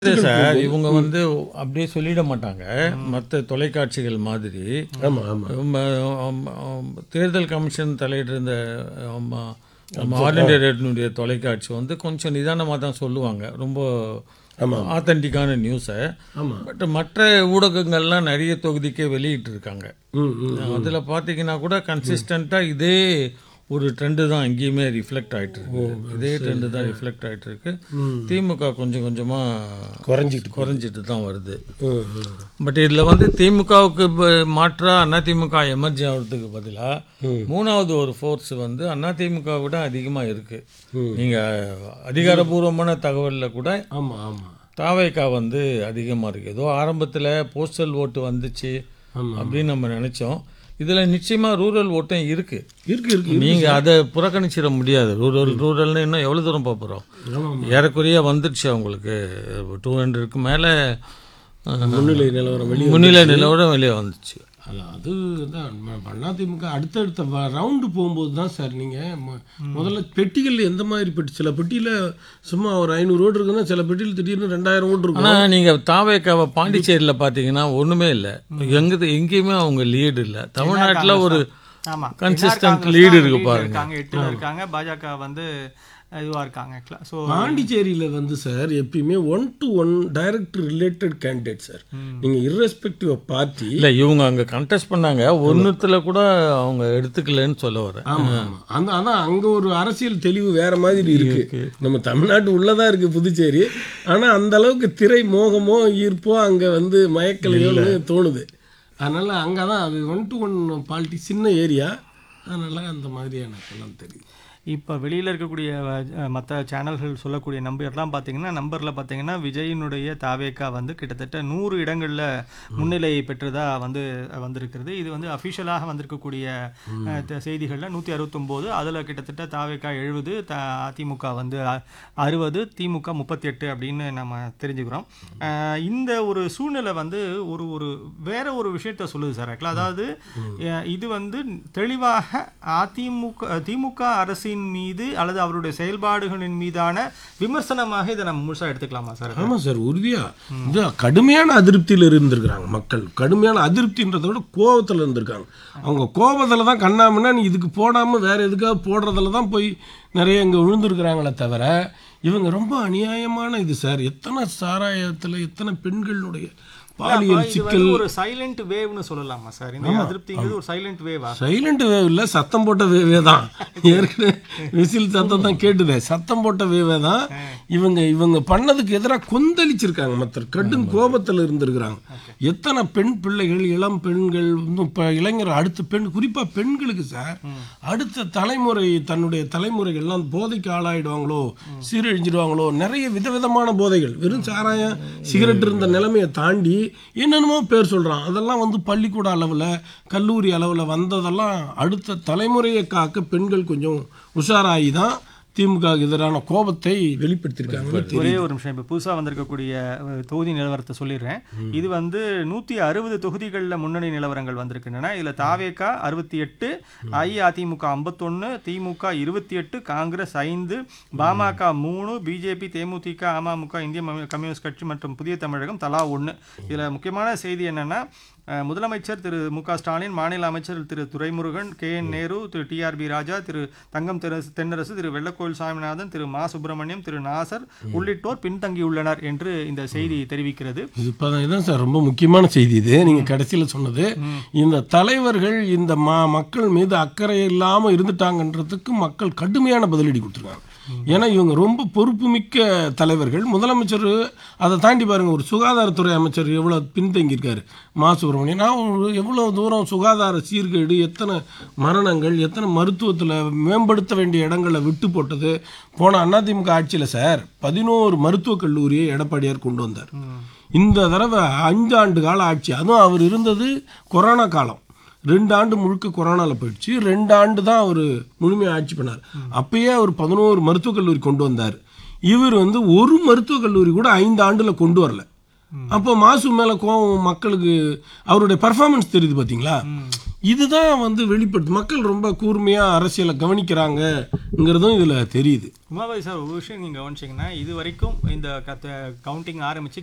Sir இவங்க அப்படியே சொல்லிட மாட்டாங்க மற்ற தொலைக்காட்சிகள் மாதிரி. தேர்தல் கமிஷன் தலையிட்டு இருந்த ஆல் இண்டியா ரேடியோனுடைய தொலைக்காட்சி கொஞ்சம் நிதானமாக தான் சொல்லுவாங்க, ரொம்ப ஆத்தென்டிக்கான நியூஸை. பட் மற்ற ஊடகங்கள்லாம் நிறைய தொகுதிக்கே வெளியிட்டு இருக்காங்க. அதில் பார்த்தீங்கன்னா கூட கன்சிஸ்டண்ட்டாக இதே ஒரு ட்ரெண்டு தான் எங்கேயுமே ரிஃப்ளெக்ட் ஆகிட்டு இருக்கு. இதே ட்ரெண்டு தான் ரிஃப்ளெக்ட் ஆகிட்டு இருக்கு. திமுக கொஞ்சம் கொஞ்சமாக குறைஞ்சிட்டு தான் வருது. பட் இதில் திமுகவுக்கு மாற்றாக அதிமுக எமர்ஜி ஆகிறதுக்கு பதிலாக மூணாவது ஒரு ஃபோர்ஸ் அதிமுக விட அதிகமாக இருக்குது. நீங்கள் அதிகாரபூர்வமான தகவலில் கூட தாவேகா அதிகமாக இருக்குது. ஏதோ ஆரம்பத்தில் போஸ்டல் ஓட்டு வந்துச்சு அப்படின்னு நம்ம நினச்சோம். இதில் நிச்சயமாக ரூரல் ஓட்டும் இருக்குது. நீங்கள் அதை புறக்கணிச்சிட முடியாது. ரூரல்னு இன்னும் எவ்வளோ தூரம் போகிறோம்? ஏறக்குறைய வந்துடுச்சு அவங்களுக்கு 200க்கு மேலே முன்னிலை நிலவரம் வெளியே வந்துச்சு. அதுதான் அதிமுக அடுத்தடுத்த ரவுண்டு போகும்போது தான் சார். நீங்கள் முதல்ல பெட்டிகள் எந்த மாதிரி பெட்டி, சில பெட்டியில் சும்மா ஒரு 500 ஓட்டு இருக்குன்னா சில பெட்டியில் திடீர்னு 2000 ஓட்டு இருக்கும். ஆனால் நீங்கள் தாவேக்காவை பாண்டிச்சேரியில் பார்த்தீங்கன்னா ஒன்றுமே இல்லை, எங்கேயுமே அவங்க லீடு இல்லை. தமிழ்நாட்டில் ஒரு கன்சிஸ்டன்ட் லீடு இருக்கு பாருங்க. 8 இருக்காங்க, பாஜக இதுவாக இருக்காங்க. ஸோ பாண்டிச்சேரியில் சார் எப்பயுமே 1-to-1 direct related candidate sir. நீங்கள் இர்ரெஸ்பெக்டிவ் ஆஃப் பார்ட்டி இல்லை, இவங்க அங்கே கண்டெஸ்ட் பண்ணாங்க, ஒன்றுத்தில் கூட அவங்க எடுத்துக்கலன்னு சொல்ல வரேன். அதான் அங்கே ஒரு அரசியல் தெளிவு வேற மாதிரி இருக்கு. நம்ம தமிழ்நாட்டு உள்ளதான் இருக்கு புதுச்சேரி. ஆனால் அந்த அளவுக்கு திரை மோகமோ ஈர்ப்போ அங்கே மயக்கலையோன்னு தோணுது. அதனால அங்கே தான் அது 1-to-1 பாலிட்டி, சின்ன ஏரியா. அதனால அந்த மாதிரியான எல்லாம் தெரியுது. இப்போ வெளியில் இருக்கக்கூடிய மற்ற சேனல்கள் சொல்லக்கூடிய நம்பர்லாம் நம்பரில் பார்த்தீங்கன்னா விஜயினுடைய தாவேகா கிட்டத்தட்ட 100 இடங்களில் முன்னிலை பெற்றதாக வந்திருக்கிறது. இது அஃபிஷியலாக வந்திருக்கக்கூடிய செய்திகளில் 169, அதில் கிட்டத்தட்ட தாவேகா 70, அதிமுக 60, திமுக 38 அப்படின்னு நம்ம தெரிஞ்சுக்கிறோம். இந்த ஒரு சூழ்நிலை ஒரு வேற ஒரு விஷயத்த சொல்லுது சார். அதாவது இது தெளிவாக திமுக அரசு மீது அல்லது அவருடைய செயல்பாடுகளின் மீதான விமர்சனமாக இதை நம்ம முழுசா எடுத்துக்கலாமா சார்? ஆமா சார், உறுதியா இது கடுமையான அதிருப்தியில் இருந்திருக்கிறாங்க மக்கள். கடுமையான அதிருப்தின்றதை விட கோபத்தில் இருந்திருக்காங்க. அவங்க கோபத்தில் தான் கண்ணாமன்னா நீ இதுக்கு போடாமல் வேற எதுக்காக போடுறதுல தான் போய் நிறைய இங்கே விழுந்திருக்கிறாங்களே தவிர இவங்க ரொம்ப அநியாயமான இது சார். எத்தனை சாராயத்தில் எத்தனை பெண்களுடைய பாலியல் சிக்கல். ஒரு சைலண்ட் வேவ்னு சொல்லலாமா சார்? இந்த அதிருப்திங்கிறது ஒரு சைலண்ட் வேவா? சைலண்ட் வேவ் இல்லை, சத்தம் போட்ட வேவே தான். ஏற்கனவே விசில் சத்தம் தான் கேட்டுதே, சத்தம் போட்ட வேவே தான். இவங்க பண்ணதுக்கு எதிராக கொந்தளிச்சிருக்காங்க. மற்ற கடும் கோபத்தில் இருந்திருக்கிறாங்க. எத்தனை பெண் பிள்ளைகள், இளம் பெண்கள், இப்போ இளைஞர், அடுத்த பெண், குறிப்பாக பெண்களுக்கு சார் அடுத்த தலைமுறை, தன்னுடைய தலைமுறைகள்லாம் போதைக்கு ஆளாயிடுவாங்களோ, சீரழிஞ்சிடுவாங்களோ. நிறைய விதவிதமான போதைகள், வெறும் சாராயம் சிகரெட் இருந்த நிலைமையை தாண்டி என்னென்னமோ பேர் சொல்கிறான். அதெல்லாம் பள்ளிக்கூட அளவில், கல்லூரி அளவில் வந்ததெல்லாம் அடுத்த தலைமுறையை காக்க பெண்கள் கொஞ்சம் உஷாராகி தான் திமுக எதிரான கோபத்தை வெளிப்படுத்தியிருக்காங்க. ஒரே ஒரு நிமிஷம், இப்போ புதுசாக வந்திருக்கக்கூடிய தொகுதி நிலவரத்தை சொல்லிடுறேன். இது 160 தொகுதிகளில் முன்னணி நிலவரங்கள் வந்திருக்கின்றன. இதில் தாவேகா 68, அஇஅதிமுக 51, திமுக 28, காங்கிரஸ் 5, பாமக 3, பிஜேபி, தேமுதிக, அமமுக, இந்திய கம்யூனிஸ்ட் கட்சி மற்றும் புதிய தமிழகம் தலா 1. இதில் முக்கியமான செய்தி என்னென்னா, முதலமைச்சர் திரு மு.க. ஸ்டாலின், மாநில அமைச்சர் திரு துரைமுருகன், கே.என். நேரு, திரு டி.ஆர்.பி. ராஜா, திரு தங்கம் தென்னரசு, திரு வெள்ளக்கோயில் சாமிநாதன், திரு மா. சுப்பிரமணியம், திரு நாசர் உள்ளிட்டோர் பின்தங்கியுள்ளனர் என்று இந்த செய்தி தெரிவிக்கிறது. இதுதான் சார் ரொம்ப முக்கியமான செய்தி. இது நீங்கள் கடைசியில் சொன்னது, இந்த தலைவர்கள் இந்த மக்கள் மீது அக்கறை இல்லாமல் இருந்துட்டாங்கன்றதுக்கு மக்கள் கடுமையான பதிலடி கொடுத்துருக்காங்க. ஏன்னா இவங்க ரொம்ப பொறுப்புமிக்க தலைவர்கள். முதலமைச்சர் அதை தாண்டி பாருங்கள், ஒரு சுகாதாரத்துறை அமைச்சர் எவ்வளோ பின்தங்கியிருக்காரு, மா. சுப்பிரமணியன். நான் எவ்வளோ தூரம் சுகாதார சீர்கேடு, எத்தனை மரணங்கள், எத்தனை மருத்துவத்தில் மேம்படுத்த வேண்டிய இடங்களை விட்டு போட்டது. போன அதிமுக ஆட்சியில் சார் 11 மருத்துவக் கல்லூரியை எடப்பாடியார் கொண்டு வந்தார். இந்த தடவை 5 ஆண்டு கால ஆட்சி, அதுவும் அவர் இருந்தது கொரோனா காலம். 2 ஆண்டு முழுக்க கொரோனாவில் போயிடுச்சு. 2 ஆண்டு தான் அவர் முழுமையாக ஆட்சி பண்ணார். அப்பயே அவர் 11 மருத்துவக் கல்லூரி கொண்டு வந்தார். இவர் ஒரு மருத்துவக் கல்லூரி கூட 5 ஆண்டில் கொண்டு வரல. அப்போ மாசு மேலே கோவம் மக்களுக்கு, அவருடைய பர்ஃபார்மன்ஸ் தெரியுது பார்த்தீங்களா? இதுதான் வந்து வெளிப்பட்டு மக்கள் ரொம்ப கூர்மையாக அரசியலை கவனிக்கிறாங்கங்கிறதும் இதில் தெரியுது. உமாபாய் சார், ஒரு விஷயம் நீங்கள் கவனிச்சிங்கன்னா இது வரைக்கும் இந்த கவுண்டிங் ஆரம்பித்து